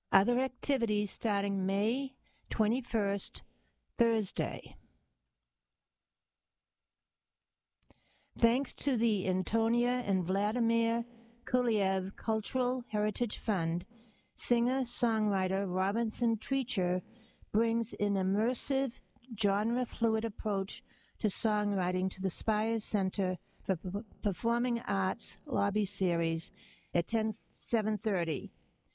Other activities starting May 21st, Thursday. Thanks to the Antonia and Vladimir Kuliev Cultural Heritage Fund, singer-songwriter Robinson Treacher brings an immersive, genre-fluid approach to songwriting to the Spires Center for Performing Arts Lobby Series at 730,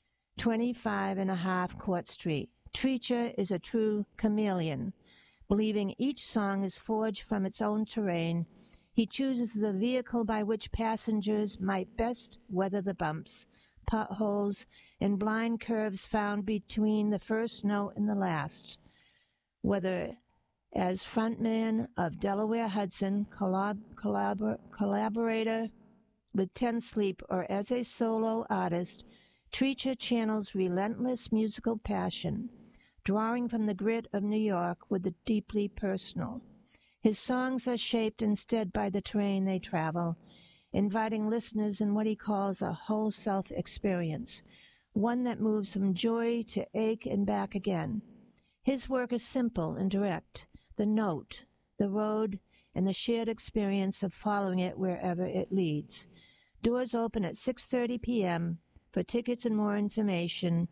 25.5 Court Street. Treacher is a true chameleon. Believing each song is forged from its own terrain, he chooses the vehicle by which passengers might best weather the bumps, potholes, and blind curves found between the first note and the last. Whether as frontman of Delaware Hudson, collaborator with Ten Sleep, or as a solo artist, Treacher channels relentless musical passion, drawing from the grit of New York with the deeply personal. His songs are shaped instead by the terrain they travel, inviting listeners in what he calls a whole self experience, one that moves from joy to ache and back again. His work is simple and direct, the note, the road, and the shared experience of following it wherever it leads. Doors open at 6:30 p.m. For tickets and more information,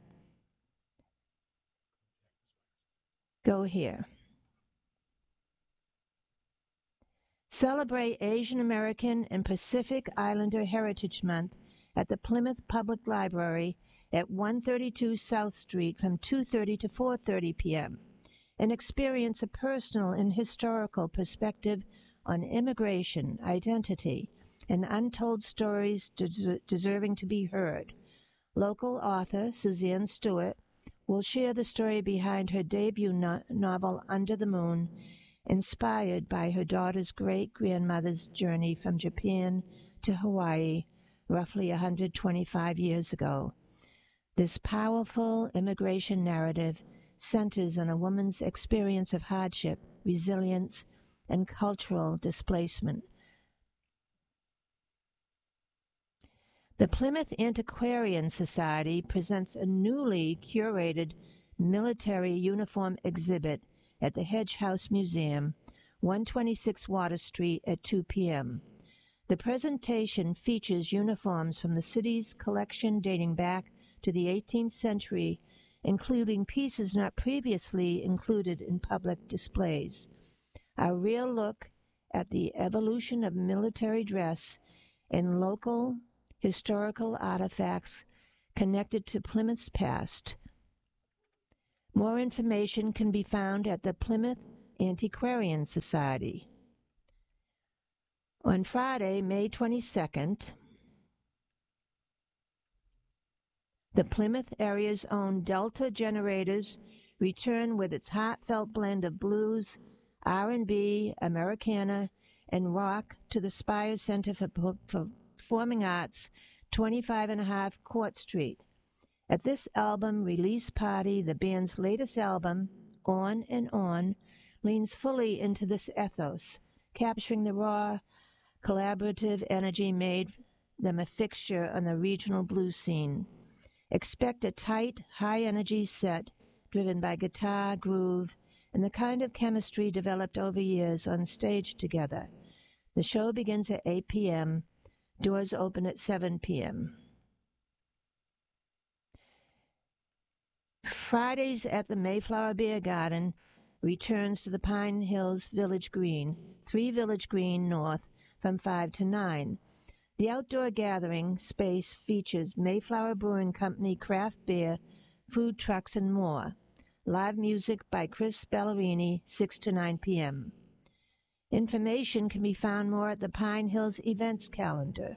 go here. Celebrate Asian American and Pacific Islander Heritage Month at the Plymouth Public Library at 132 South Street from 2:30 to 4:30 p.m. and experience a personal and historical perspective on immigration, identity, and untold stories deserving to be heard. Local author Suzanne Stewart will share the story behind her debut novel, Under the Moon, inspired by her daughter's great-grandmother's journey from Japan to Hawaii roughly 125 years ago. This powerful immigration narrative centers on a woman's experience of hardship, resilience, and cultural displacement. The Plymouth Antiquarian Society presents a newly curated military uniform exhibit at the Hedge House Museum, 126 Water Street at 2 p.m. The presentation features uniforms from the city's collection dating back to the 18th century, including pieces not previously included in public displays. A real look at the evolution of military dress and local historical artifacts connected to Plymouth's past. More information can be found at the Plymouth Antiquarian Society. On Friday, May 22nd, the Plymouth area's own Delta Generators return with its heartfelt blend of blues, R&B, Americana, and rock to the Spires Center for Performing Arts, 25.5 Court Street. At this album release party, the band's latest album, On and On, leans fully into this ethos, capturing the raw, collaborative energy made them a fixture on the regional blues scene. Expect a tight, high-energy set driven by guitar, groove, and the kind of chemistry developed over years on stage together. The show begins at 8 p.m., doors open at 7 p.m. Fridays at the Mayflower Beer Garden returns to the Pine Hills Village Green, 3 Village Green North, from 5 to 9. The outdoor gathering space features Mayflower Brewing Company craft beer, food trucks, and more. Live music by Chris Ballerini, 6 to 9 p.m. Information can be found more at the Pine Hills events calendar.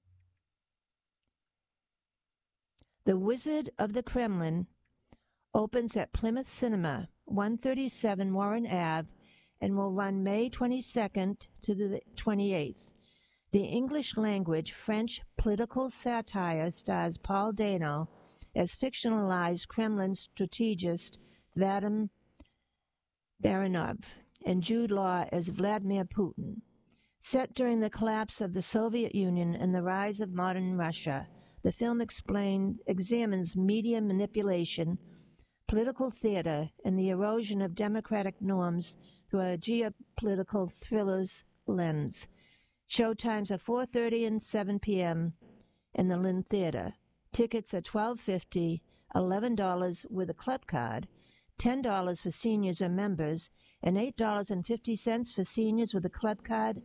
The Wizard of the Kremlin opens at Plymouth Cinema, 137 Warren Ave, and will run May 22nd to the 28th. The English-language French political satire stars Paul Dano as fictionalized Kremlin strategist Vadim Baranov and Jude Law as Vladimir Putin. Set during the collapse of the Soviet Union and the rise of modern Russia, The film examines media manipulation, political theater, and the erosion of democratic norms through a geopolitical thriller's lens. Showtimes are 4:30 and 7 p.m. in the Lynn Theater. Tickets are $12.50, $11 with a club card, $10 for seniors or members, and $8.50 for seniors with a club card.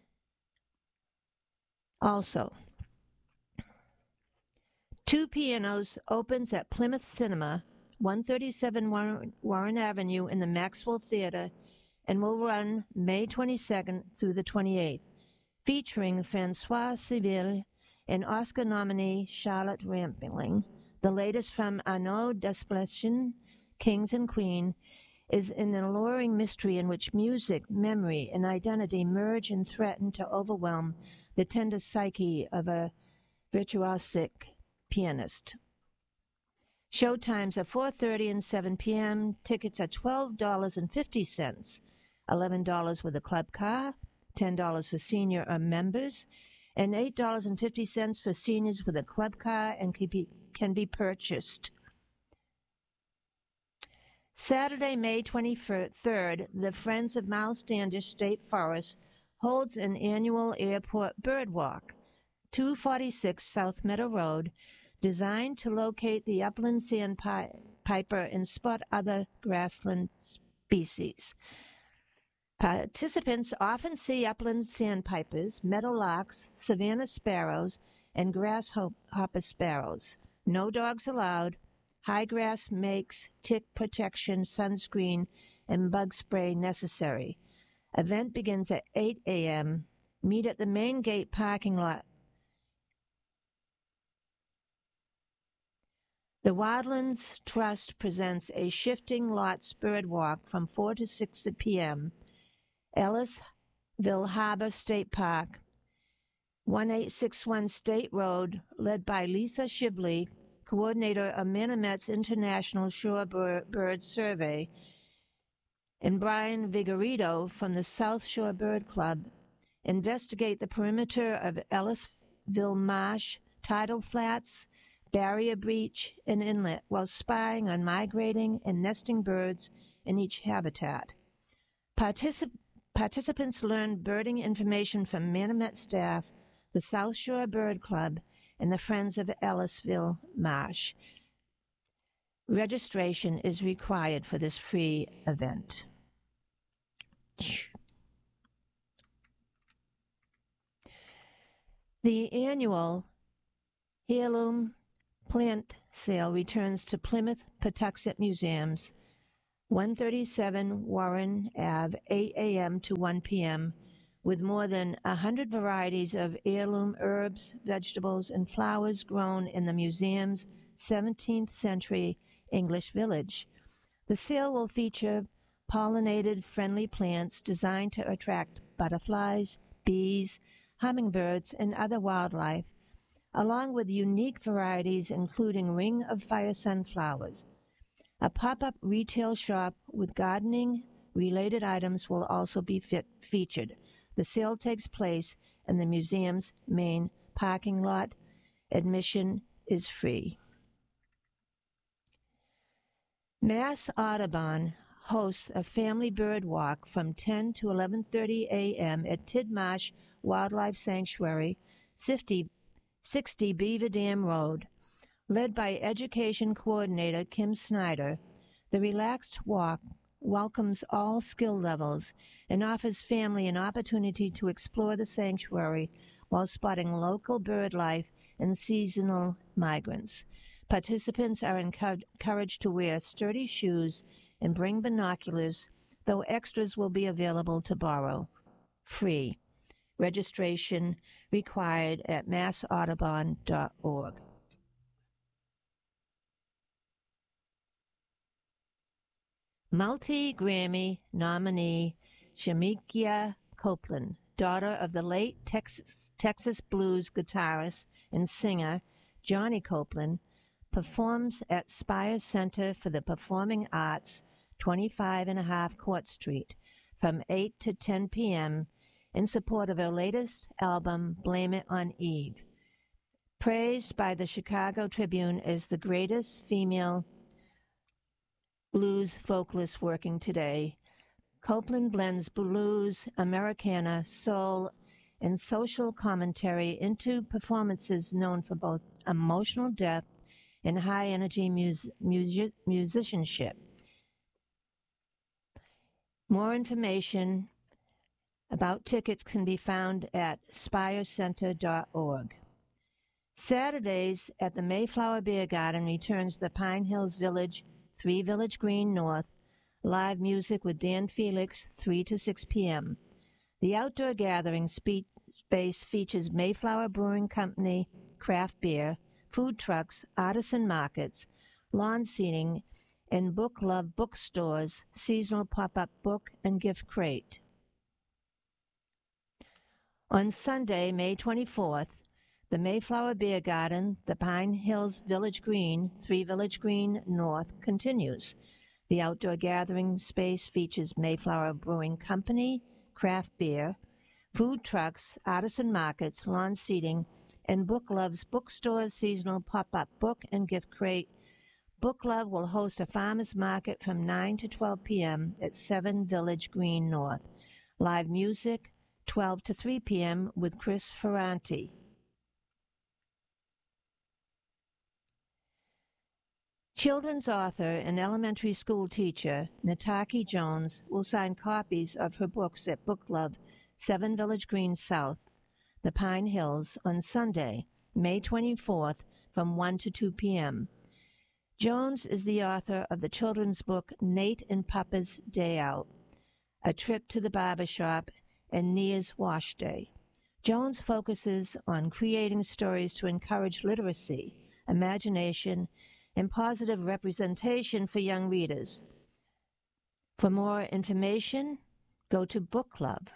Also, Two Pianos opens at Plymouth Cinema, 137 Warren Avenue in the Maxwell Theater, and will run May 22nd through the 28th, featuring Francois Civil and Oscar nominee Charlotte Rampling. The latest from Arnaud Desplechin, Kings and Queen, is an alluring mystery in which music, memory, and identity merge and threaten to overwhelm the tender psyche of a virtuosic pianist. Showtimes are 4:30 and 7 p.m. Tickets are $12.50, $11 with a club car, $10 for senior or members, and $8.50 for seniors with a club car and can be purchased. Saturday, May 23rd, the Friends of Miles Standish State Forest holds an annual airport bird walk, 246 South Meadow Road, designed to locate the upland sandpiper and spot other grassland species. Participants often see upland sandpipers, meadowlarks, savanna sparrows, and grasshopper sparrows. No dogs allowed. High grass makes tick protection, sunscreen, and bug spray necessary. Event begins at 8 a.m. Meet at the main gate parking lot. The Wildlands Trust presents a shifting lots bird walk from 4 to 6 p.m. Ellisville Harbor State Park, 1861 State Road, led by Lisa Shibley, coordinator of Manomet's International Shorebird Survey, and Brian Vigorito from the South Shore Bird Club. Investigate the perimeter of Ellisville Marsh, tidal flats, barrier breach, and inlet while spying on migrating and nesting birds in each habitat. Participants learn birding information from Manomet staff, the South Shore Bird Club, and the Friends of Ellisville Marsh. Registration is required for this free event. The annual Heirloom Plant Sale returns to Plymouth Patuxent Museums, 137 Warren Ave, 8 a.m. to 1 p.m., with more than 100 varieties of heirloom herbs, vegetables, and flowers grown in the museum's 17th century English village. The sale will feature pollinated friendly plants designed to attract butterflies, bees, hummingbirds, and other wildlife, along with unique varieties including ring of fire sunflowers. A pop-up retail shop with gardening-related items will also be featured. The sale takes place in the museum's main parking lot. Admission is free. Mass Audubon hosts a family bird walk from 10 to 11:30 a.m. at Tidmarsh Wildlife Sanctuary, 60 Beaver Dam Road. Led by Education Coordinator Kim Snyder, the relaxed walk welcomes all skill levels and offers family an opportunity to explore the sanctuary while spotting local bird life and seasonal migrants. Participants are encouraged to wear sturdy shoes and bring binoculars, though extras will be available to borrow. Free. Registration required at massaudubon.org. Multi-Grammy nominee Shemekia Copeland, daughter of the late Texas blues guitarist and singer Johnny Copeland, performs at Spire Center for the Performing Arts, 25.5 Court Street, from 8 to 10 p.m. in support of her latest album, Blame It on Eve. Praised by the Chicago Tribune as the greatest female blues vocalist working today, Copeland blends blues, Americana, soul, and social commentary into performances known for both emotional depth and high-energy musicianship. More information about tickets can be found at spirecenter.org. Saturdays at the Mayflower Beer Garden returns the Pine Hills Village, 3 Village Green North, live music with Dan Felix, 3 to 6 p.m. The outdoor gathering space features Mayflower Brewing Company, craft beer, food trucks, artisan markets, lawn seating, and Book Love bookstores, seasonal pop-up book and gift crate. On Sunday, May 24th, the Mayflower Beer Garden, the Pine Hills Village Green, 3 Village Green North, continues. The outdoor gathering space features Mayflower Brewing Company, craft beer, food trucks, artisan markets, lawn seating, and Book Love's bookstores, seasonal pop-up book and gift crate. Book Love will host a farmers market from 9 to 12 p.m. at 7 Village Green North. Live music, 12 to 3 p.m. with Chris Ferranti. Children's author and elementary school teacher Nataki Jones will sign copies of her books at Book Love, 7 Village Green South, the Pine Hills, on Sunday, May 24th from 1 to 2 p.m. Jones is the author of the children's book Nate and Papa's Day Out, A Trip to the Barber Shop, and Nia's Wash Day. Jones focuses on creating stories to encourage literacy, imagination, and positive representation for young readers. For more information, go to Book Club.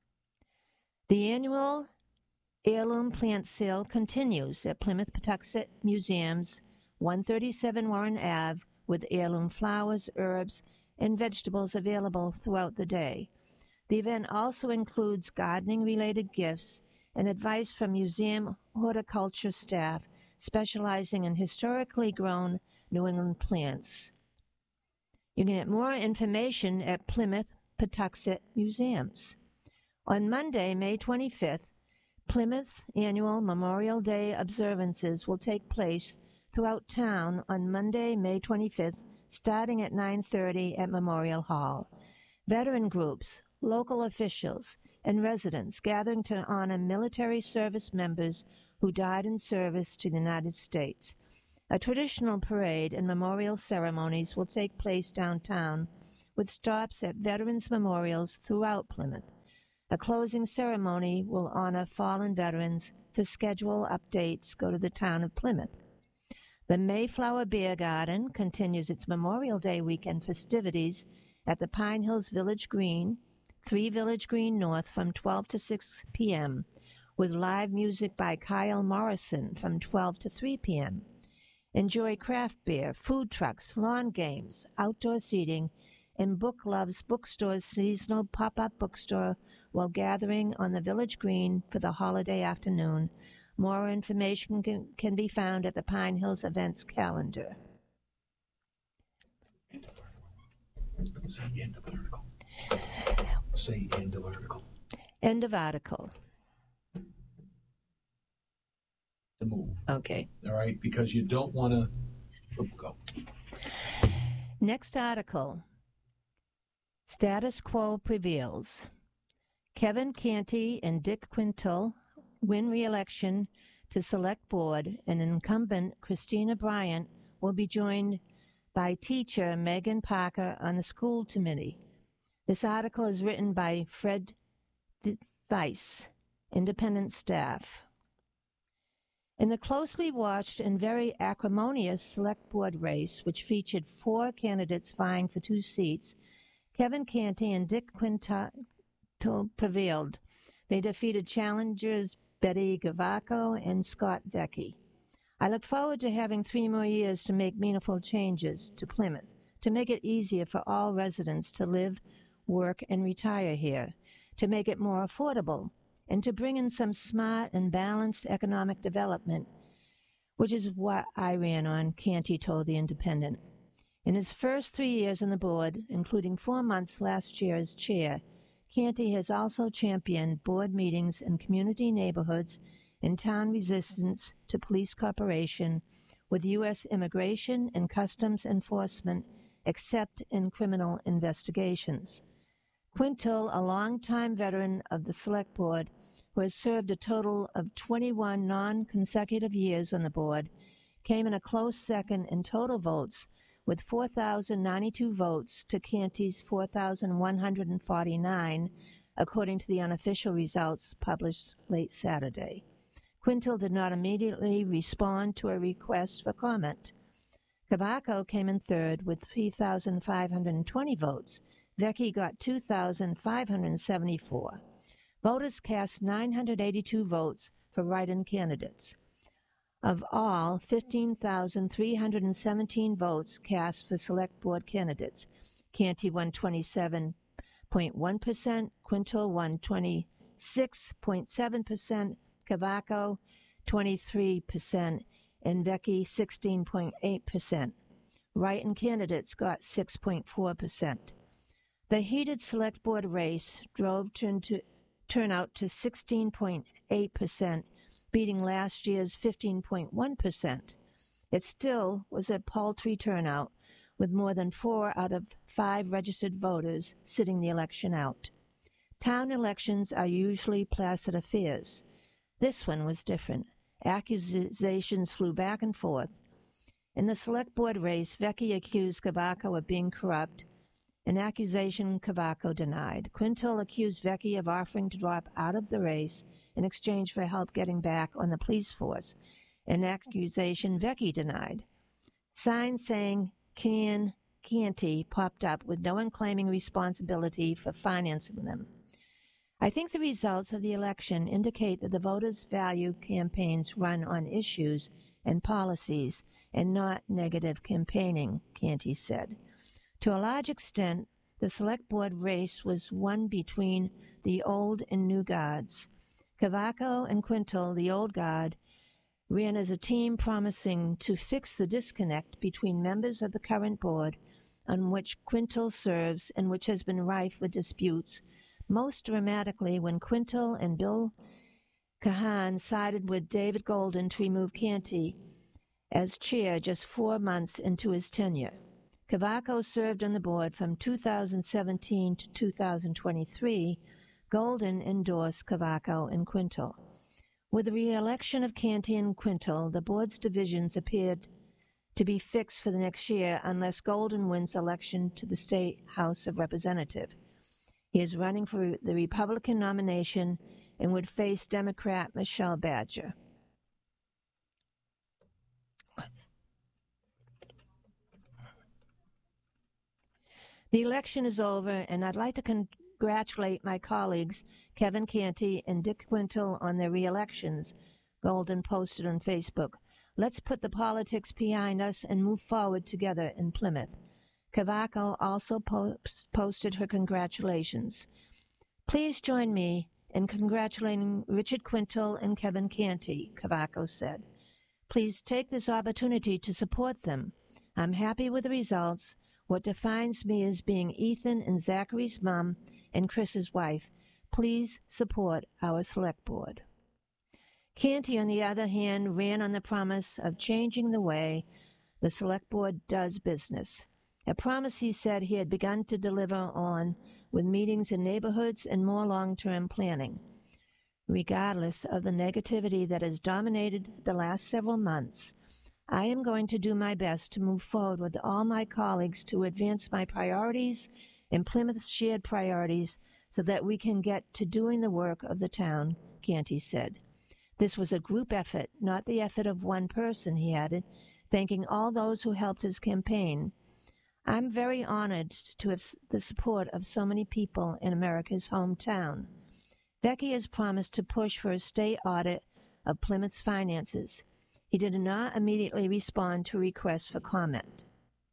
The annual heirloom plant sale continues at Plymouth Patuxent Museum's 137 Warren Ave, with heirloom flowers, herbs, and vegetables available throughout the day. The event also includes gardening-related gifts and advice from museum horticulture staff specializing in historically grown New England plants. You can get more information at Plymouth Patuxent Museums. On Monday, May 25th, Plymouth's annual Memorial Day observances will take place throughout town on Monday, May 25th, starting at 9:30 at Memorial Hall. Veteran groups, local officials, and residents gathering to honor military service members who died in service to the United States. A traditional parade and memorial ceremonies will take place downtown, with stops at veterans' memorials throughout Plymouth. A closing ceremony will honor fallen veterans. For schedule updates, go to the town of Plymouth. The Mayflower Beer Garden continues its Memorial Day weekend festivities at the Pine Hills Village Green, 3 Village Green North, from 12 to 6 p.m., with live music by Kyle Morrison from 12 to 3 p.m. Enjoy craft beer, food trucks, lawn games, outdoor seating, and Book Love's bookstore's seasonal pop-up bookstore while gathering on the Village Green for the holiday afternoon. More information can be found at the Pine Hills events calendar. Say end of article. Say end of article. End of article. To move. Okay. All right, because you don't want to go. Next article. Status quo prevails. Kevin Canty and Dick Quintal win re-election to select board, and incumbent Christina Bryant will be joined by teacher Megan Parker on the school committee. This article is written by Fred Theis, independent staff. In the closely watched and very acrimonious select board race, which featured 4 candidates vying for 2 seats, Kevin Canty and Dick Quintal prevailed. They defeated challengers Betty Gavaco and Scott Vecchi. I look forward to having 3 more years to make meaningful changes to Plymouth, to make it easier for all residents to live, work, and retire here, to make it more affordable, and to bring in some smart and balanced economic development which is what I ran on, Canty told The Independent. In his first 3 years on the board, including 4 months last year as chair, Canty has also championed board meetings in community neighborhoods and town resistance to police cooperation with U.S. Immigration and Customs Enforcement, except in criminal investigations. Quintil, a longtime veteran of the Select Board, who has served a total of 21 non-consecutive years on the board, came in a close second in total votes with 4,092 votes to Canty's 4,149, according to the unofficial results published late Saturday. Quintil did not immediately respond to a request for comment. Cavaco came in third with 3,520 votes. Vecchi got 2,574. Voters cast 982 votes for write-in candidates. Of all, 15,317 votes cast for Select Board candidates. Canty won 27.1%, Quintil won 26.7%, Cavaco 23%, and Vecchi 16.8%. Write-in candidates got 6.4%. The heated Select Board race drove turnout to 16.8%, beating last year's 15.1%. It still was a paltry turnout, with more than 4 out of 5 registered voters sitting the election out. Town elections are usually placid affairs. This one was different. Accusations flew back and forth. In the Select Board race, Vecchi accused Cavaco of being corrupt, an accusation Cavaco denied. Quintil accused Vecchi of offering to drop out of the race in exchange for help getting back on the police force, an accusation Vecchi denied. Signs saying Canty popped up with no one claiming responsibility for financing them. I think the results of the election indicate that the voters value campaigns run on issues and policies and not negative campaigning, Canty said. To a large extent, the Select Board race was one between the old and new guards. Cavaco and Quintil, the old guard, ran as a team promising to fix the disconnect between members of the current board on which Quintil serves and which has been rife with disputes, most dramatically when Quintil and Bill Kahan sided with David Golden to remove Canty as chair just 4 months into his tenure. Cavaco served on the board from 2017 to 2023. Golden endorsed Cavaco and Quintil. With the re-election of Canty and Quintil, the board's divisions appeared to be fixed for the next year unless Golden wins election to the State House of Representatives. He is running for the Republican nomination and would face Democrat Michelle Badger. The election is over, and I'd like to congratulate my colleagues Kevin Canty and Dick Quintil on their re-elections, Golden posted on Facebook. Let's put the politics behind us and move forward together in Plymouth. Cavaco also posted her congratulations. Please join me in congratulating Richard Quintil and Kevin Canty, Cavaco said. Please take this opportunity to support them. I'm happy with the results. What defines me is being Ethan and Zachary's mom and Chris's wife. Please support our Select Board. Canty, on the other hand, ran on the promise of changing the way the Select Board does business, a promise he said he had begun to deliver on with meetings in neighborhoods and more long-term planning. Regardless of the negativity that has dominated the last several months, I am going to do my best to move forward with all my colleagues to advance my priorities and Plymouth's shared priorities so that we can get to doing the work of the town, Canty said. This was a group effort, not the effort of one person, he added, thanking all those who helped his campaign. I'm very honored to have the support of so many people in America's hometown. Vecchi has promised to push for a state audit of Plymouth's finances. He did not immediately respond to requests for comment.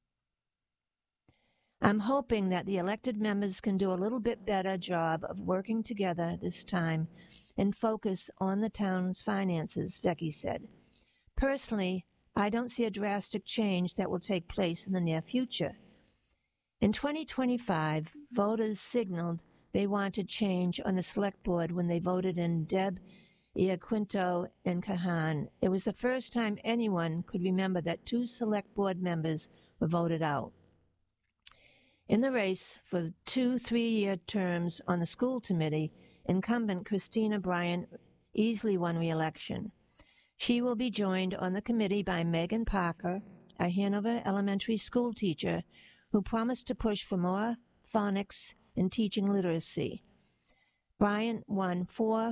I'm hoping that the elected members can do a little bit better job of working together this time and focus on the town's finances, Vecchi said. Personally, I don't see a drastic change that will take place in the near future. In 2025, voters signaled they wanted change on the select board when they voted in Deb Iaquinto and Kahan. It was the first time anyone could remember that 2 select board members were voted out. In the race for 2 3-year terms on the school committee, incumbent Christina Bryant easily won re-election. She will be joined on the committee by Megan Parker, a Hanover elementary school teacher who promised to push for more phonics and teaching literacy. Bryant won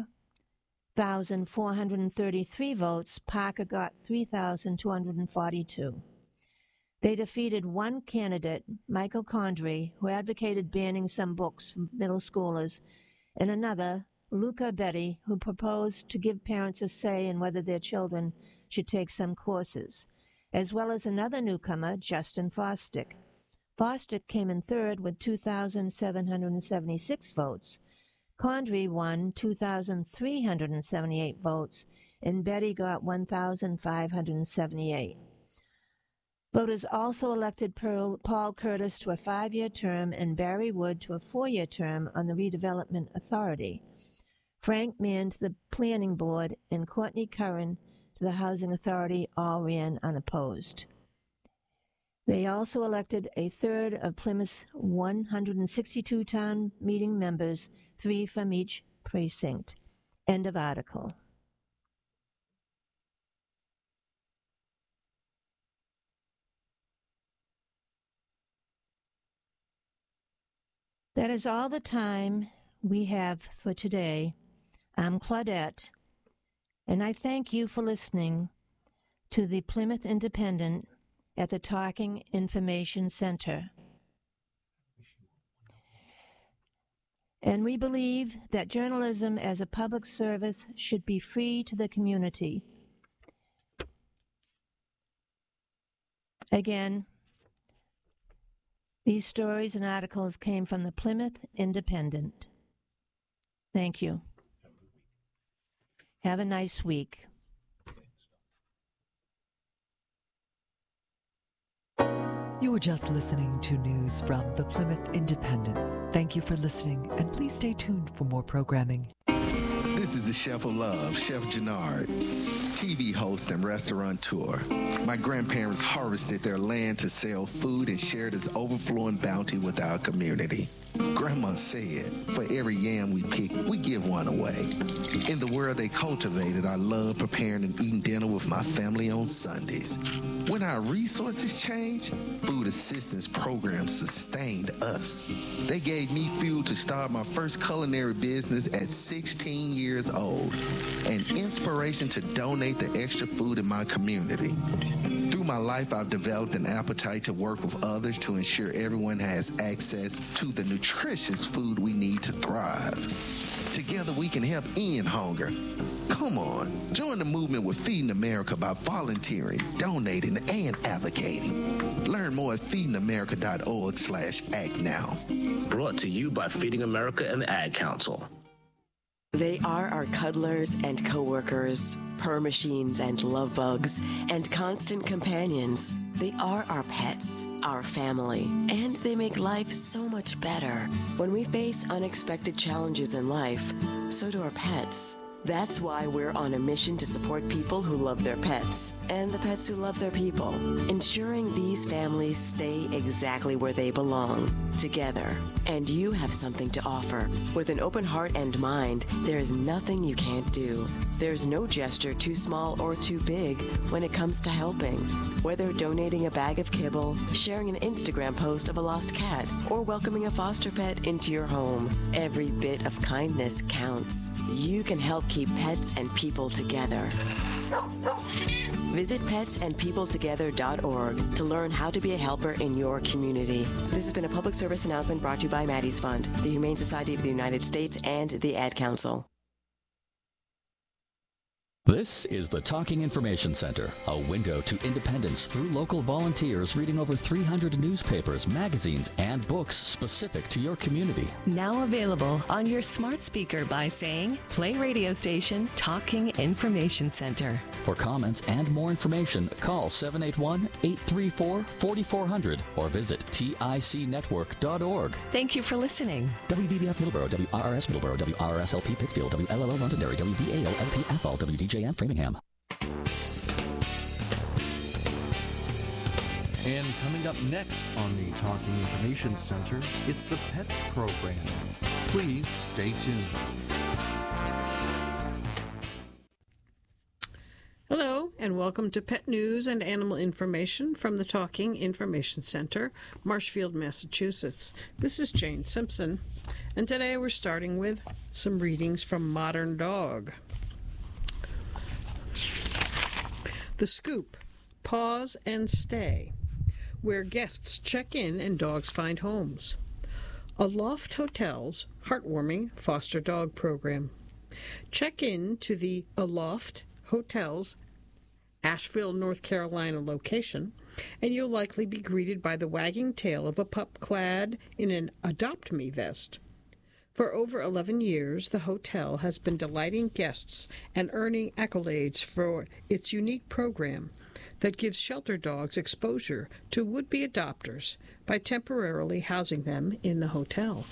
4,433 votes. Parker got 3,242. They defeated one candidate, Michael Condrey, who advocated banning some books from middle schoolers, and another, Luca Betty, who proposed to give parents a say in whether their children should take some courses, as well as another newcomer, Justin Fosdick. Fosdick came in third with 2,776 votes. Condrey won 2,378 votes, and Betty got 1,578. Voters also elected Paul Curtis to a 5-year term and Barry Wood to a 4-year term on the Redevelopment Authority. Frank Mann to the Planning Board and Courtney Curran to the Housing Authority all ran unopposed. They also elected a third of Plymouth's 162 town meeting members, 3 from each precinct. End of article. That is all the time we have for today. I'm Claudette, and I thank you for listening to the Plymouth Independent at the Talking Information Center. And we believe that journalism as a public service should be free to the community. Again, these stories and articles came from the Plymouth Independent. Thank you. Have a nice week. You were just listening to news from the Plymouth Independent. Thank you for listening, and please stay tuned for more programming. This is the Chef of Love, Chef Jannard, TV host and restaurateur. My grandparents harvested their land to sell food and shared its overflowing bounty with our community. Grandma said, for every yam we pick, we give one away. In the world they cultivated, I love preparing and eating dinner with my family on Sundays. When our resources changed, food assistance programs sustained us. They gave me fuel to start my first culinary business at 16 years old, and inspiration to donate the extra food in my community. Through my life, I've developed an appetite to work with others to ensure everyone has access to the nutritious food we need to thrive. Together we can help end hunger. Come on, join the movement with Feeding America by volunteering, donating, and advocating. Learn more at feedingamerica.org/act now. Brought to you by Feeding America and the Ad Council. They are our cuddlers and coworkers, purr machines and love bugs, and constant companions. They are our pets, our family, and they make life so much better. When we face unexpected challenges in life, so do our pets. That's why we're on a mission to support people who love their pets and the pets who love their people, ensuring these families stay exactly where they belong, together. And you have something to offer. With an open heart and mind, there is nothing you can't do. There's no gesture too small or too big when it comes to helping. Whether donating a bag of kibble, sharing an Instagram post of a lost cat, or welcoming a foster pet into your home, every bit of kindness counts. You can help keep pets and people together. Visit petsandpeopletogether.org to learn how to be a helper in your community. This has been a public service announcement brought to you by Maddie's Fund, the Humane Society of the United States, and the Ad Council. This is the Talking Information Center, a window to independence through local volunteers reading over 300 newspapers, magazines, and books specific to your community. Now available on your smart speaker by saying, play radio station Talking Information Center. For comments and more information, call 781-834-4400 or visit ticnetwork.org. Thank you for listening. WVBF Middleborough, WRRS Middleborough, WRSLP Pittsfield, WLLO Londonderry, WVALLP Athol, WDJM Framingham. And coming up next on the Talking Information Center, it's the Pets program. Please stay tuned. Hello, and welcome to Pet News and Animal Information from the Talking Information Center, Marshfield, Massachusetts. This is Jane Simpson, and today we're starting with some readings from Modern Dog. The Scoop, Pause and Stay, where guests check in and dogs find homes. Aloft Hotel's heartwarming foster dog program. Check in to the Aloft Hotel's Asheville, North Carolina location, and you'll likely be greeted by the wagging tail of a pup clad in an Adopt Me vest. For over 11 years, the hotel has been delighting guests and earning accolades for its unique program that gives shelter dogs exposure to would-be adopters by temporarily housing them in the hotel.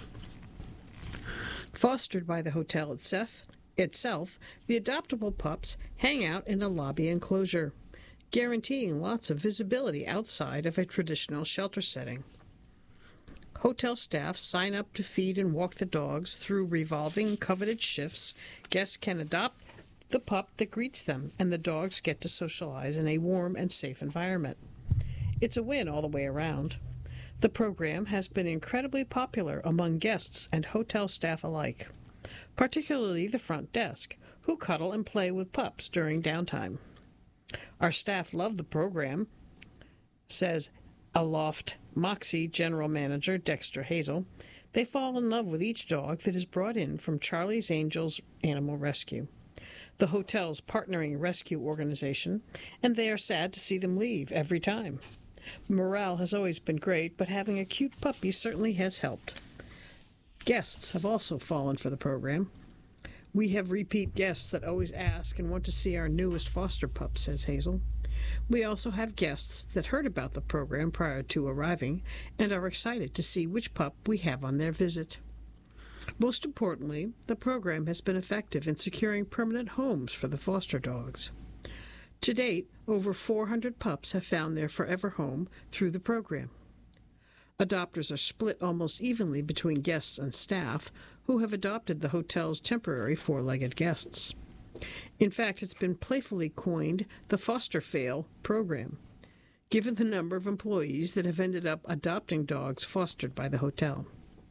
Fostered by the hotel itself, the adoptable pups hang out in a lobby enclosure, guaranteeing lots of visibility outside of a traditional shelter setting. Hotel staff sign up to feed and walk the dogs through revolving coveted shifts. Guests can adopt the pup that greets them, and the dogs get to socialize in a warm and safe environment. It's a win all the way around. The program has been incredibly popular among guests and hotel staff alike, particularly the front desk, who cuddle and play with pups during downtime. Our staff love the program, says Aloft Moxie General Manager Dexter Hazel. They fall in love with each dog that is brought in from Charlie's Angels Animal Rescue, the hotel's partnering rescue organization, and they are sad to see them leave every time. Morale has always been great, but having a cute puppy certainly has helped. Guests have also fallen for the program. We have repeat guests that always ask and want to see our newest foster pup, says Hazel. We also have guests that heard about the program prior to arriving and are excited to see which pup we have on their visit. Most importantly, the program has been effective in securing permanent homes for the foster dogs. To date, over 400 pups have found their forever home through the program. Adopters are split almost evenly between guests and staff who have adopted the hotel's temporary four-legged guests. In fact, it's been playfully coined the Foster Fail program, given the number of employees that have ended up adopting dogs fostered by the hotel.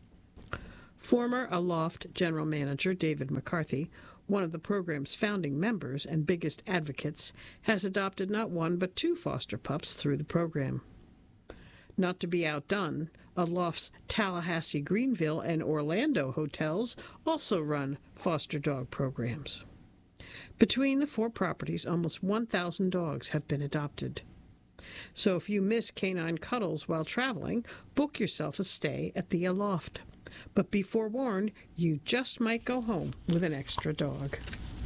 Former Aloft General Manager David McCarthy, one of the program's founding members and biggest advocates, has adopted not one but two foster pups through the program. Not to be outdone, Aloft's Tallahassee, Greenville, and Orlando hotels also run foster dog programs. Between the four properties, almost 1,000 dogs have been adopted. So if you miss canine cuddles while traveling, book yourself a stay at the Aloft. But be forewarned, you just might go home with an extra dog.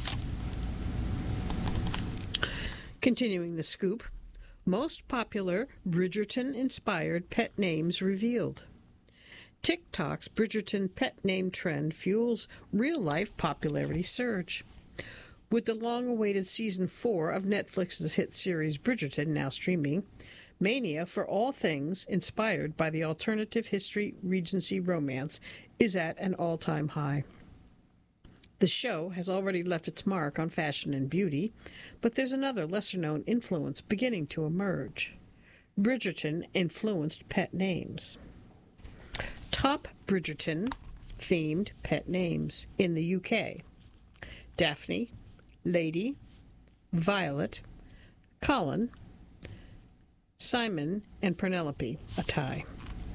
Continuing the scoop, most popular Bridgerton-inspired pet names revealed. TikTok's Bridgerton pet name trend fuels real-life popularity surge. With the long-awaited Season 4 of Netflix's hit series Bridgerton now streaming, mania for all things inspired by the alternative history Regency romance is at an all-time high. The show has already left its mark on fashion and beauty, but there's another lesser-known influence beginning to emerge. Bridgerton-influenced pet names. Top Bridgerton-themed pet names in the UK. Daphne, Lady, Violet, Colin, Simon, and Penelope, a tie.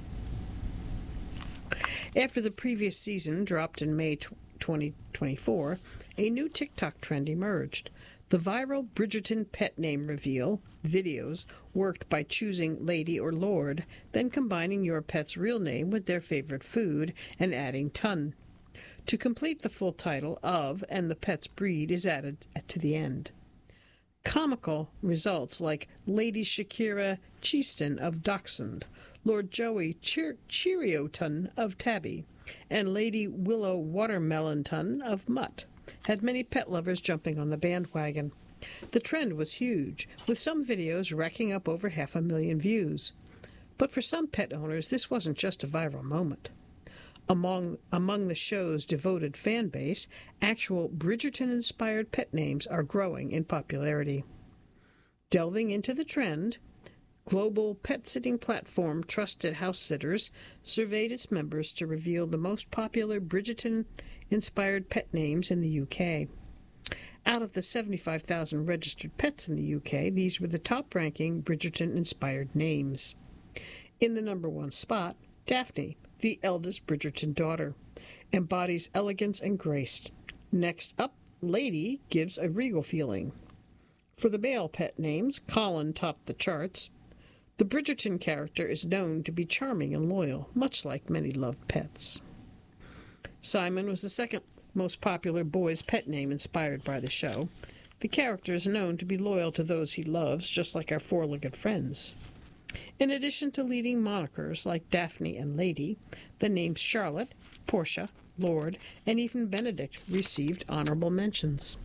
After the previous season dropped in May 2024, a new TikTok trend emerged. The viral Bridgerton pet name reveal videos worked by choosing Lady or Lord, then combining your pet's real name with their favorite food and adding ton. To complete the full title of and the pet's breed is added to the end. Comical results like Lady Shakira Cheeston of Dachshund, Lord Joey Cheerioton of Tabby, and Lady Willow Watermelonton of Mutt had many pet lovers jumping on the bandwagon. The trend was huge, with some videos racking up over 500,000 views. But for some pet owners, this wasn't just a viral moment. Among the show's devoted fan base, actual Bridgerton-inspired pet names are growing in popularity. Delving into the trend, global pet-sitting platform Trusted House Sitters surveyed its members to reveal the most popular Bridgerton-inspired pet names in the UK. Out of the 75,000 registered pets in the UK, these were the top-ranking Bridgerton-inspired names. In the number one spot, Daphne, the eldest Bridgerton daughter, embodies elegance and grace. Next up, Lady gives a regal feeling. For the male pet names, Colin topped the charts. The Bridgerton character is known to be charming and loyal, much like many loved pets. Simon was the second most popular boy's pet name inspired by the show. The character is known to be loyal to those he loves, just like our four-legged friends. In addition to leading monikers like Daphne and Lady, the names Charlotte, Portia, Lord, and even Benedict received honorable mentions.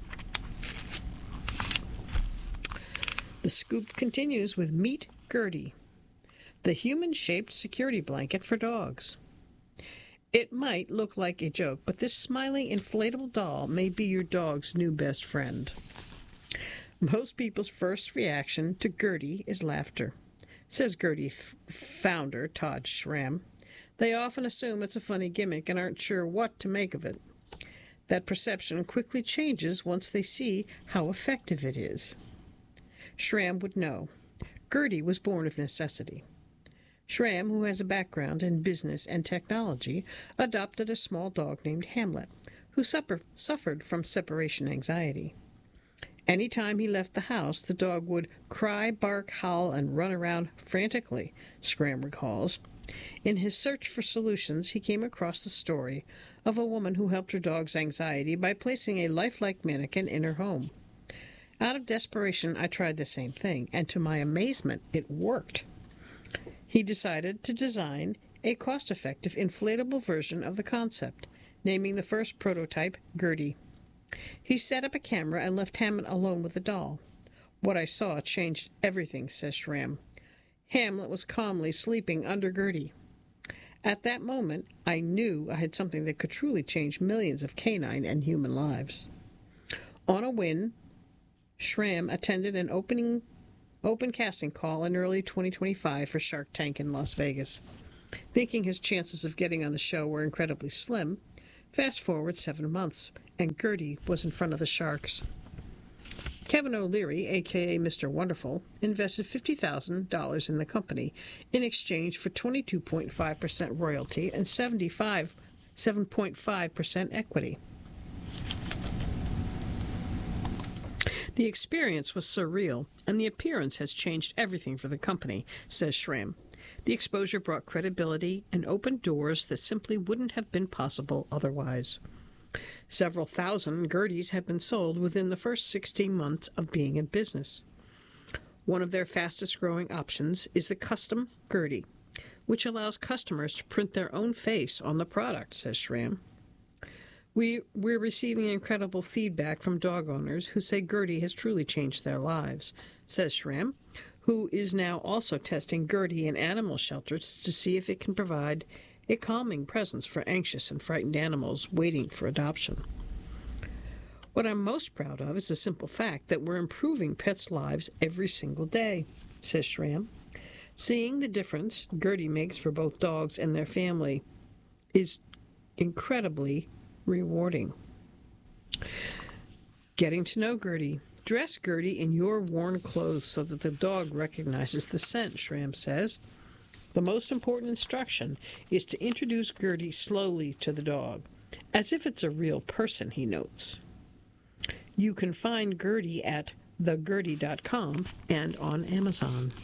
The scoop continues with Meet Gertie, the human-shaped security blanket for dogs. It might look like a joke, but this smiling inflatable doll may be your dog's new best friend. Most people's first reaction to Gertie is laughter, says Gertie founder Todd Schramm. They often assume it's a funny gimmick and aren't sure what to make of it. That perception quickly changes once they see how effective it is. Schramm would know. Gertie was born of necessity. Schramm, who has a background in business and technology, adopted a small dog named Hamlet, who suffered from separation anxiety. Any time he left the house, the dog would cry, bark, howl, and run around frantically, Schramm recalls. In his search for solutions, he came across the story of a woman who helped her dog's anxiety by placing a lifelike mannequin in her home. Out of desperation, I tried the same thing, and to my amazement, it worked. He decided to design a cost-effective inflatable version of the concept, naming the first prototype Gertie. He set up a camera and left Hamlet alone with the doll. What I saw changed everything, says Schramm. Hamlet was calmly sleeping under Gertie. At that moment, I knew I had something that could truly change millions of canine and human lives. On a whim, Schramm attended an open casting call in early 2025 for Shark Tank in Las Vegas. Thinking his chances of getting on the show were incredibly slim, fast forward 7 months, and Gertie was in front of the sharks. Kevin O'Leary, a.k.a. Mr. Wonderful, invested $50,000 in the company in exchange for 22.5% royalty and 7.5% equity. The experience was surreal, and the appearance has changed everything for the company, says Schramm. The exposure brought credibility and opened doors that simply wouldn't have been possible otherwise. Several thousand Gerties have been sold within the first 16 months of being in business. One of their fastest-growing options is the custom Gertie, which allows customers to print their own face on the product, says Schramm. We're receiving incredible feedback from dog owners who say Gertie has truly changed their lives, says Schramm, who is now also testing Gertie in animal shelters to see if it can provide a calming presence for anxious and frightened animals waiting for adoption. What I'm most proud of is the simple fact that we're improving pets' lives every single day, says Schramm. Seeing the difference Gertie makes for both dogs and their family is incredibly rewarding. Getting to know Gertie. Dress Gertie in your worn clothes so that the dog recognizes the scent, Schramm says. The most important instruction is to introduce Gertie slowly to the dog, as if it's a real person, he notes. You can find Gertie at thegertie.com and on Amazon.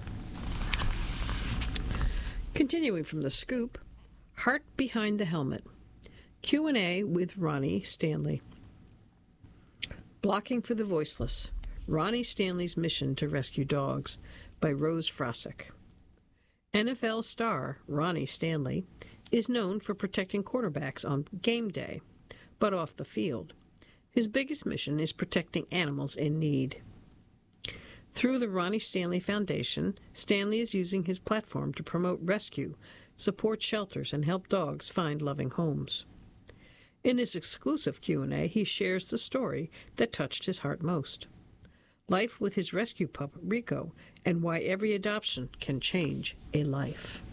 Continuing from The Scoop, Heart Behind the Helmet. Q&A with Ronnie Stanley. Blocking for the Voiceless. Ronnie Stanley's Mission to Rescue Dogs by Rose Frosick. NFL star Ronnie Stanley is known for protecting quarterbacks on game day, but off the field. His biggest mission is protecting animals in need. Through the Ronnie Stanley Foundation, Stanley is using his platform to promote rescue, support shelters, and help dogs find loving homes. In this exclusive Q&A, he shares the story that touched his heart most. Life with his rescue pup, Rico, and why every adoption can change a life.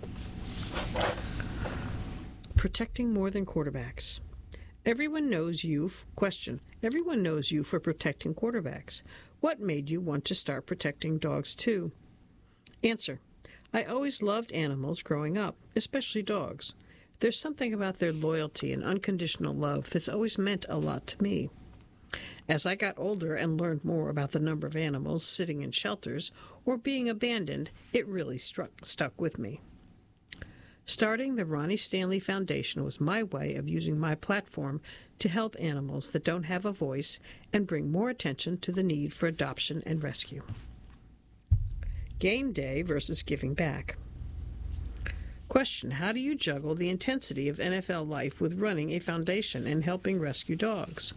Protecting more than quarterbacks. Everyone knows you for protecting quarterbacks. What made you want to start protecting dogs too? Answer. I always loved animals growing up, especially dogs. There's something about their loyalty and unconditional love that's always meant a lot to me. As I got older and learned more about the number of animals sitting in shelters or being abandoned, it really stuck with me. Starting the Ronnie Stanley Foundation was my way of using my platform to help animals that don't have a voice and bring more attention to the need for adoption and rescue. Game day versus giving back. Question: how do you juggle the intensity of NFL life with running a foundation and helping rescue dogs?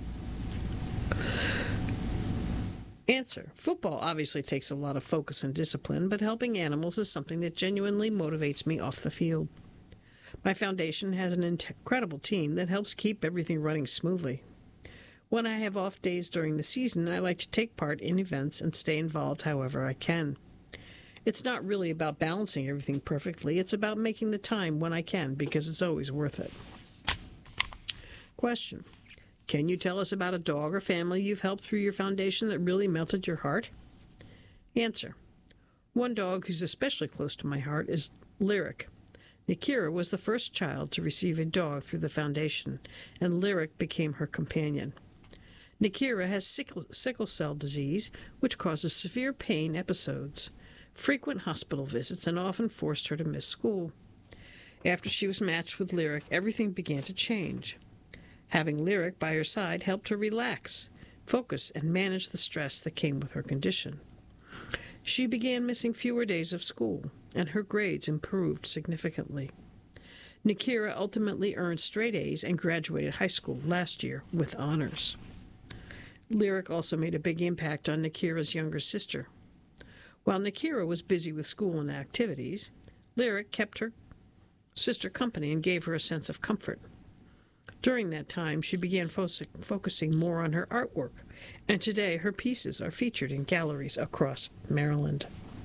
Answer: football obviously takes a lot of focus and discipline, but helping animals is something that genuinely motivates me off the field. My foundation has an incredible team that helps keep everything running smoothly. When I have off days during the season, I like to take part in events and stay involved however I can. It's not really about balancing everything perfectly. It's about making the time when I can, because it's always worth it. Question: can you tell us about a dog or family you've helped through your foundation that really melted your heart? Answer: one dog who's especially close to my heart is Lyric. Nikira was the first child to receive a dog through the foundation, and Lyric became her companion. Nikira has sickle cell disease, which causes severe pain episodes, frequent hospital visits, and often forced her to miss school. After she was matched with Lyric, everything began to change. Having Lyric by her side helped her relax, focus, and manage the stress that came with her condition. She began missing fewer days of school, and her grades improved significantly. Nikira ultimately earned straight A's and graduated high school last year with honors. Lyric also made a big impact on Nikira's younger sister. While Nikira was busy with school and activities, Lyric kept her sister company and gave her a sense of comfort. During that time, she began focusing more on her artwork, and today her pieces are featured in galleries across Maryland.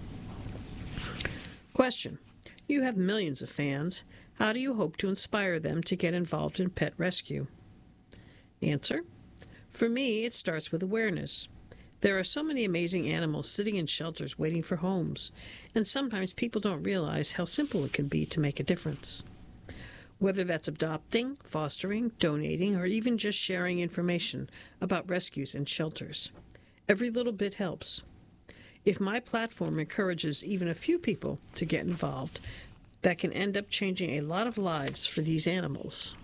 Question: you have millions of fans. How do you hope to inspire them to get involved in pet rescue? Answer: for me, it starts with awareness. There are so many amazing animals sitting in shelters waiting for homes, and sometimes people don't realize how simple it can be to make a difference. Whether that's adopting, fostering, donating, or even just sharing information about rescues and shelters, every little bit helps. If my platform encourages even a few people to get involved, that can end up changing a lot of lives for these animals.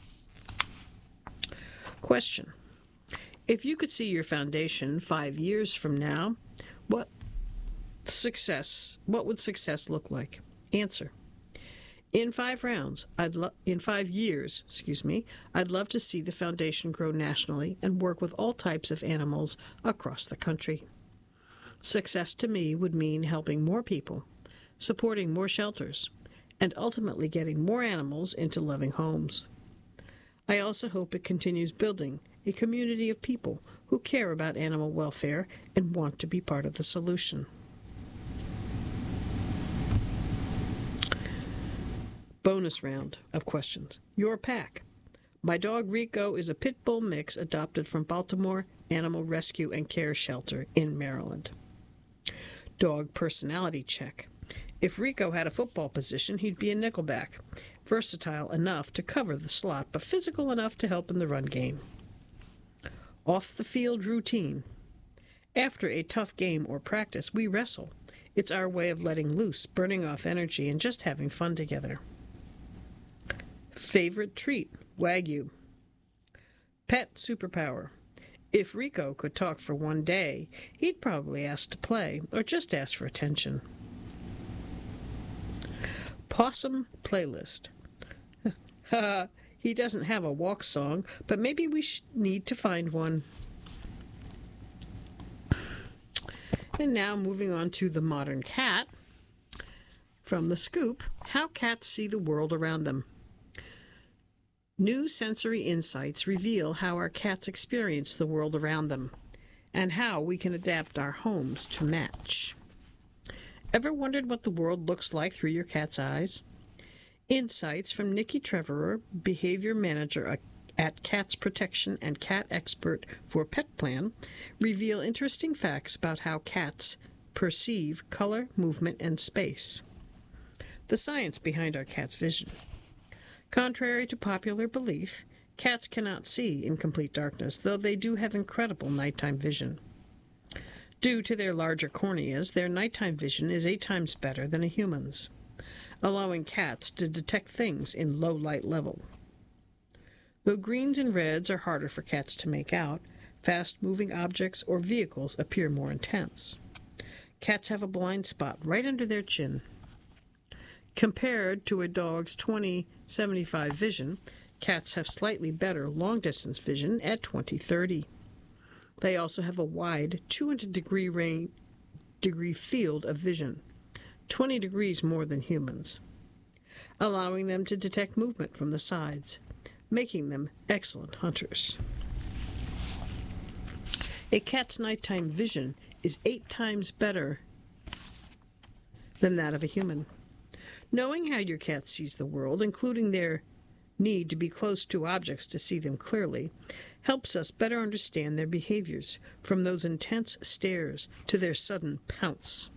Question: if you could see your foundation 5 years from now, what would success look like? Answer: in 5 years, I'd love to see the foundation grow nationally and work with all types of animals across the country. Success to me would mean helping more people, supporting more shelters, and ultimately getting more animals into loving homes. I also hope it continues building a community of people who care about animal welfare and want to be part of the solution. Bonus round of questions. Your pack. My dog Rico is a pit bull mix adopted from Baltimore Animal Rescue and Care Shelter in Maryland. Dog personality check. If Rico had a football position, he'd be a nickelback, versatile enough to cover the slot, but physical enough to help in the run game. off-the-field routine. After a tough game or practice, we wrestle. It's our way of letting loose, burning off energy, and just having fun together. Favorite treat, Wagyu. Pet superpower. If Rico could talk for one day, he'd probably ask to play, or just ask for attention. Possum playlist. He doesn't have a walk song, but maybe we need to find one. And now moving on to the modern cat. From The Scoop, how cats see the world around them. New sensory insights reveal how our cats experience the world around them, and how we can adapt our homes to match. Ever wondered what the world looks like through your cat's eyes? Insights from Nikki Trevorer, behavior manager at Cats Protection and cat expert for PetPlan, reveal interesting facts about how cats perceive color, movement, and space. The science behind our cat's vision. Contrary to popular belief, cats cannot see in complete darkness, though they do have incredible nighttime vision. Due to their larger corneas, their nighttime vision is 8 times better than a human's, allowing cats to detect things in low light level. Though greens and reds are harder for cats to make out, fast-moving objects or vehicles appear more intense. Cats have a blind spot right under their chin. Compared to a dog's 20/75 vision, cats have slightly better long-distance vision at 20/30. They also have a wide 200-degree field of vision, 20 degrees more than humans, allowing them to detect movement from the sides, making them excellent hunters. A cat's nighttime vision is 8 times better than that of a human. Knowing how your cat sees the world, including their need to be close to objects to see them clearly, helps us better understand their behaviors, from those intense stares to their sudden pounce.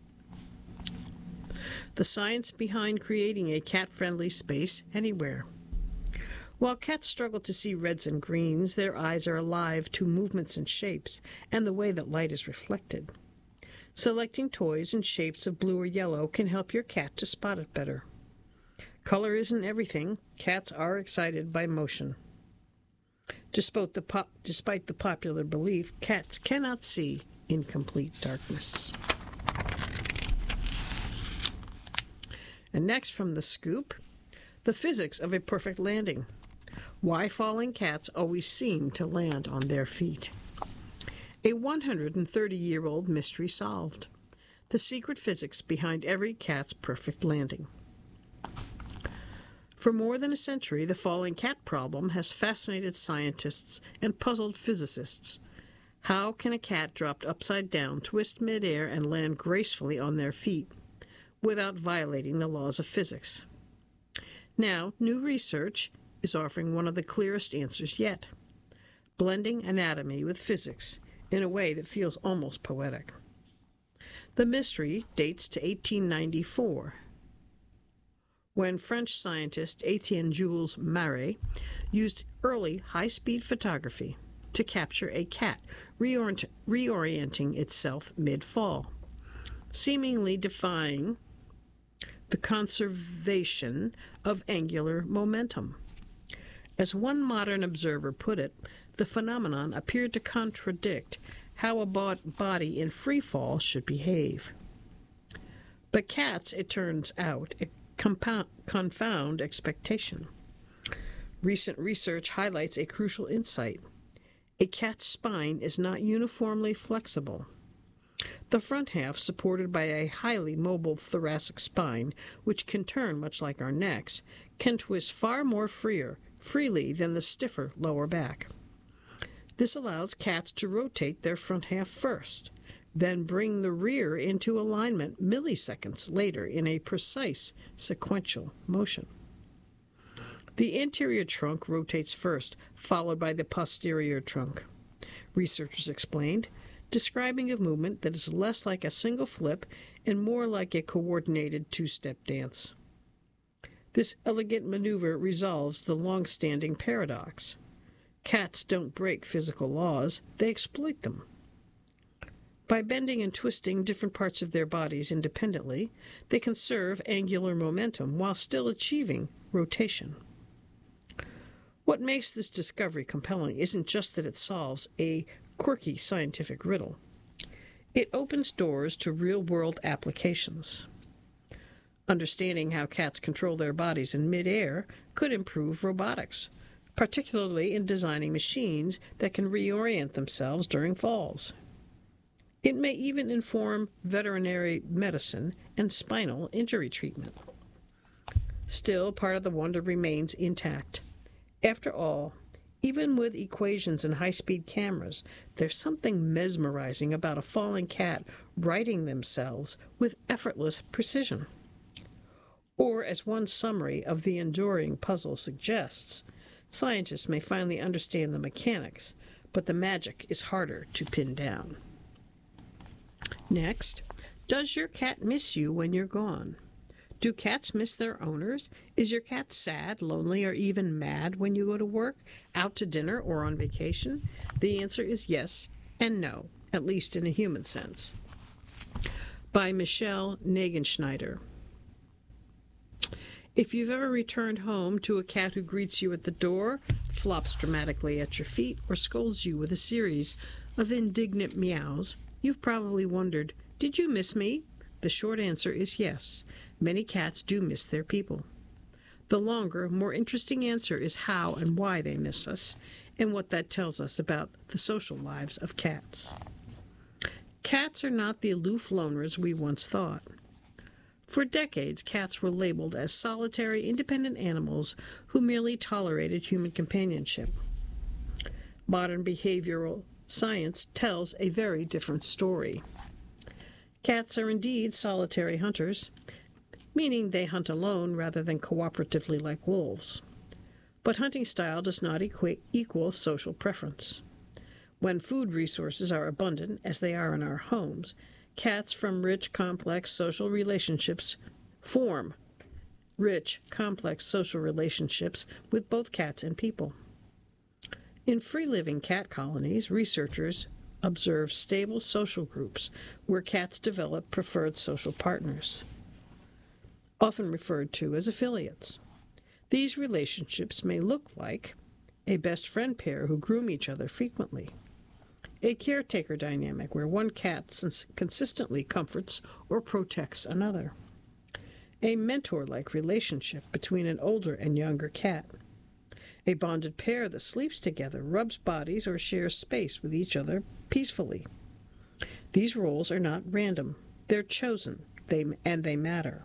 The science behind creating a cat-friendly space anywhere. While cats struggle to see reds and greens, their eyes are alive to movements and shapes and the way that light is reflected. Selecting toys in shapes of blue or yellow can help your cat to spot it better. Color isn't everything. Cats are excited by motion. Despite the popular belief, cats cannot see in complete darkness. And next from The Scoop, the physics of a perfect landing. Why falling cats always seem to land on their feet. A 130-year-old mystery solved. The secret physics behind every cat's perfect landing. For more than a century, the falling cat problem has fascinated scientists and puzzled physicists. How can a cat dropped upside down twist midair and land gracefully on their feet without violating the laws of physics? Now, new research is offering one of the clearest answers yet, blending anatomy with physics in a way that feels almost poetic. The mystery dates to 1894, when French scientist Etienne Jules Marey used early high-speed photography to capture a cat reorienting itself mid-fall, seemingly defying the conservation of angular momentum. As one modern observer put it, the phenomenon appeared to contradict how a body in free fall should behave. But cats, it turns out, confound expectation. Recent research highlights a crucial insight. A cat's spine is not uniformly flexible. The front half, supported by a highly mobile thoracic spine, which can turn much like our necks, can twist far more freely than the stiffer lower back. This allows cats to rotate their front half first, then bring the rear into alignment milliseconds later in a precise sequential motion. The anterior trunk rotates first, followed by the posterior trunk, researchers explained, describing a movement that is less like a single flip and more like a coordinated two-step dance. This elegant maneuver resolves the long-standing paradox. Cats don't break physical laws, they exploit them. By bending and twisting different parts of their bodies independently, they conserve angular momentum while still achieving rotation. What makes this discovery compelling isn't just that it solves a quirky scientific riddle. It opens doors to real-world applications. Understanding how cats control their bodies in midair could improve robotics, particularly in designing machines that can reorient themselves during falls. It may even inform veterinary medicine and spinal injury treatment. Still, part of the wonder remains intact. After all, even with equations and high-speed cameras, there's something mesmerizing about a falling cat righting themselves with effortless precision. Or, as one summary of the enduring puzzle suggests, scientists may finally understand the mechanics, but the magic is harder to pin down. Next, does your cat miss you when you're gone? Do cats miss their owners? Is your cat sad, lonely, or even mad when you go to work, out to dinner, or on vacation? The answer is yes and no, at least in a human sense. By Michelle Nagenschneider. If you've ever returned home to a cat who greets you at the door, flops dramatically at your feet, or scolds you with a series of indignant meows, you've probably wondered, did you miss me? The short answer is yes. Many cats do miss their people. The longer, more interesting answer is how and why they miss us, and what that tells us about the social lives of cats. Cats are not the aloof loners we once thought. For decades, cats were labeled as solitary, independent animals who merely tolerated human companionship. Modern behavioral science tells a very different story. Cats are indeed solitary hunters, meaning they hunt alone rather than cooperatively like wolves. But hunting style does not equal social preference. When food resources are abundant, as they are in our homes, cats from rich, complex social relationships form rich, complex social relationships with both cats and people. In free-living cat colonies, researchers observe stable social groups where cats develop preferred social partners, often referred to as affiliates. These relationships may look like a best friend pair who groom each other frequently, a caretaker dynamic where one cat consistently comforts or protects another, a mentor-like relationship between an older and younger cat, a bonded pair that sleeps together, rubs bodies, or shares space with each other peacefully. These roles are not random. They're chosen, and they matter.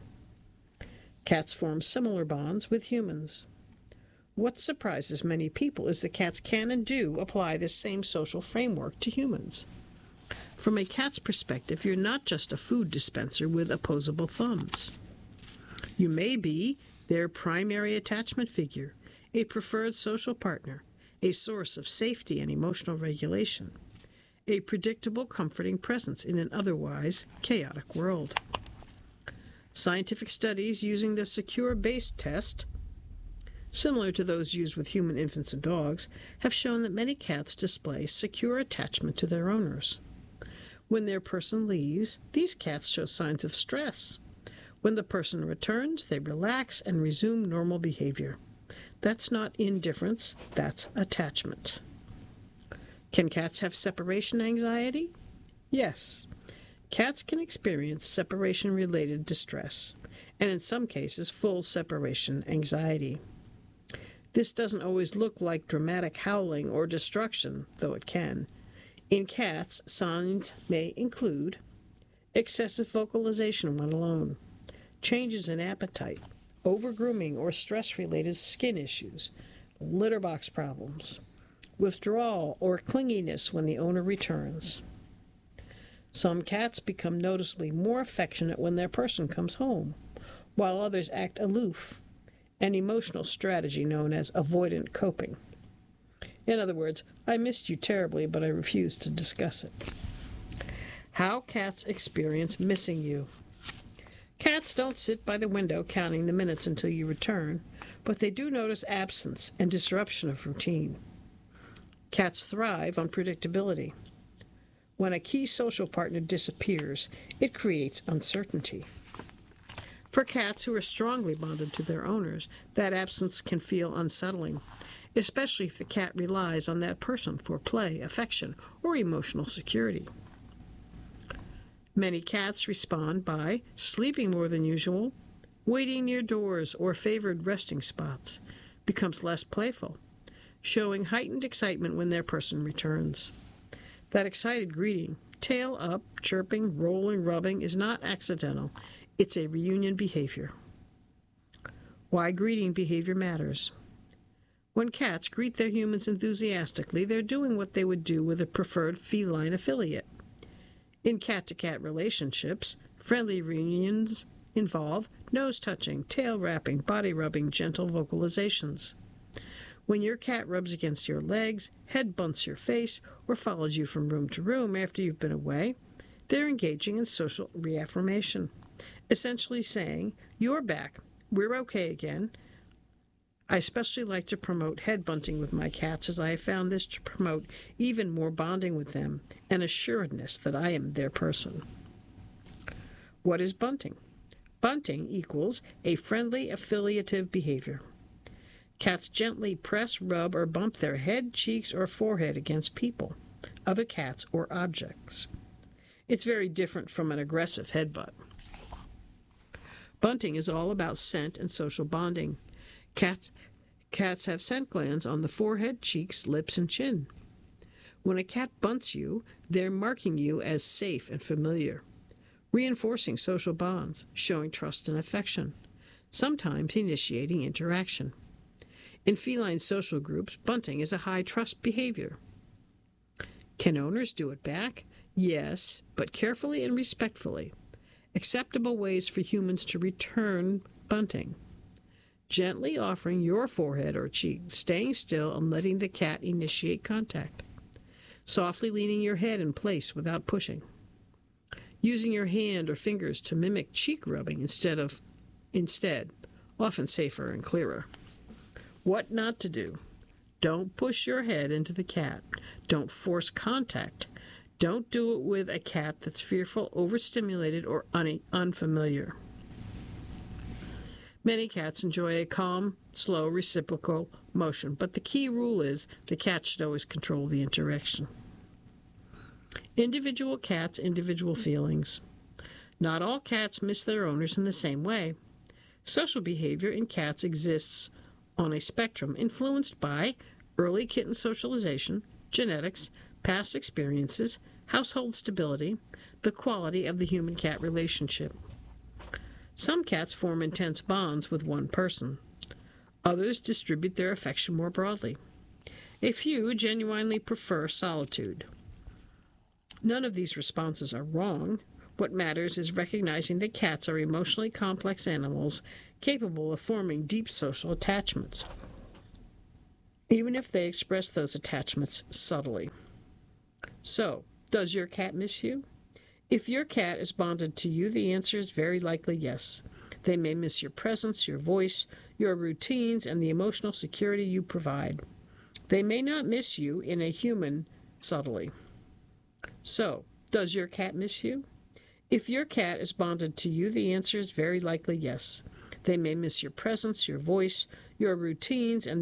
Cats form similar bonds with humans. What surprises many people is that cats can and do apply this same social framework to humans. From a cat's perspective, you're not just a food dispenser with opposable thumbs. You may be their primary attachment figure, a preferred social partner, a source of safety and emotional regulation, a predictable, comforting presence in an otherwise chaotic world. Scientific studies using the Secure Base test, similar to those used with human infants and dogs, have shown that many cats display secure attachment to their owners. When their person leaves, these cats show signs of stress. When the person returns, they relax and resume normal behavior. That's not indifference, that's attachment. Can cats have separation anxiety? Yes. Cats can experience separation-related distress, and in some cases, full separation anxiety. This doesn't always look like dramatic howling or destruction, though it can. In cats, signs may include excessive vocalization when alone, changes in appetite, over-grooming or stress-related skin issues, litter box problems, withdrawal or clinginess when the owner returns. Some cats become noticeably more affectionate when their person comes home, while others act aloof, an emotional strategy known as avoidant coping. In other words, I missed you terribly, but I refuse to discuss it. How cats experience missing you. Cats don't sit by the window counting the minutes until you return, but they do notice absence and disruption of routine. Cats thrive on predictability. When a key social partner disappears, it creates uncertainty. For cats who are strongly bonded to their owners, that absence can feel unsettling, especially if the cat relies on that person for play, affection, or emotional security. Many cats respond by sleeping more than usual, waiting near doors or favored resting spots, becomes less playful, showing heightened excitement when their person returns. That excited greeting, tail up, chirping, rolling, rubbing, is not accidental. It's a reunion behavior. Why greeting behavior matters. When cats greet their humans enthusiastically, they're doing what they would do with a preferred feline affiliate. In cat-to-cat relationships, friendly reunions involve nose-touching, tail wrapping, body rubbing, gentle vocalizations. When your cat rubs against your legs, head bumps your face, or follows you from room to room after you've been away, they're engaging in social reaffirmation, essentially saying, "You're back. We're okay again." I especially like to promote head bunting with my cats, as I have found this to promote even more bonding with them and assuredness that I am their person. What is bunting? Bunting equals a friendly affiliative behavior. Cats gently press, rub, or bump their head, cheeks, or forehead against people, other cats, or objects. It's very different from an aggressive headbutt. Bunting is all about scent and social bonding. Cats have scent glands on the forehead, cheeks, lips, and chin. When a cat bunts you, they're marking you as safe and familiar, reinforcing social bonds, showing trust and affection, sometimes initiating interaction. In feline social groups, bunting is a high-trust behavior. Can owners do it back? Yes, but carefully and respectfully. Acceptable ways for humans to return bunting. Gently offering your forehead or cheek, staying still and letting the cat initiate contact. Softly leaning your head in place without pushing. Using your hand or fingers to mimic cheek rubbing instead, often safer and clearer. What not to do. Don't push your head into the cat. Don't force contact. Don't do it with a cat that's fearful, overstimulated, or unfamiliar. Many cats enjoy a calm, slow, reciprocal motion, but the key rule is the cat should always control the interaction. Individual cats, individual feelings. Not all cats miss their owners in the same way. Social behavior in cats exists on a spectrum influenced by early kitten socialization, genetics, past experiences, household stability, the quality of the human-cat relationship. Some cats form intense bonds with one person. Others distribute their affection more broadly. A few genuinely prefer solitude. None of these responses are wrong. What matters is recognizing that cats are emotionally complex animals capable of forming deep social attachments, even if they express those attachments subtly. So, does your cat miss you? If your cat is bonded to you, the answer is very likely yes. They may miss your presence, your voice, your routines, and the emotional security you provide. They may not miss you in a human subtly. So, does your cat miss you? If your cat is bonded to you, the answer is very likely yes. They may miss your presence, your voice, your routines, and